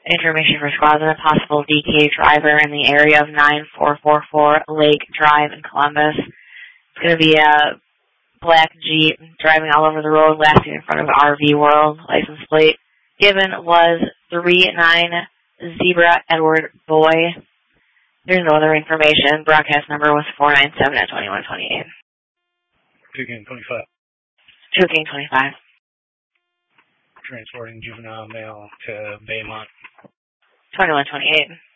Information for squads and a possible DK driver in the area of 9444 Lake Drive in Columbus. It's going to be a black Jeep driving all over the road, lasting in front of RV World. License plate given was 39 Zebra Edward Boy. There's no other information. Broadcast number was 497 at 2128. 2 King 25. 2 King 25. Transporting juvenile male to Baymont. 2128.